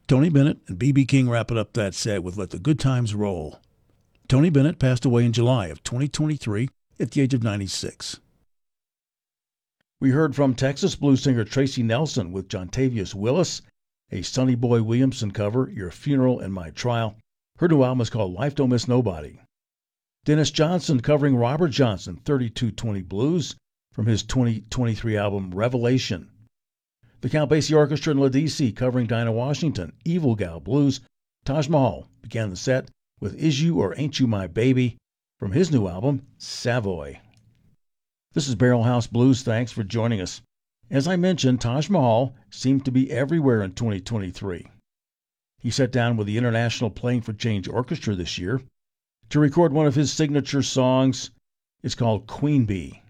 Tony Bennett and B.B. King wrapping up that set with Let the Good Times Roll. Tony Bennett passed away in July of 2023 at the age of 96. We heard from Texas blues singer Tracy Nelson with Jontavius Willis, a Sonny Boy Williamson cover, Your Funeral and My Trial. Her new album is called Life Don't Miss Nobody. Dennis Johnson covering Robert Johnson, 3220 Blues, from his 2023 album Revelation. The Count Basie Orchestra and Ladisi covering Dinah Washington, Evil Gal Blues. Taj Mahal began the set with Is You or Ain't You My Baby from his new album, Savoy. This is Barrel House Blues. Thanks for joining us. As I mentioned, Taj Mahal seemed to be everywhere in 2023. He sat down with the International Playing for Change Orchestra this year to record one of his signature songs. It's called Queen Bee.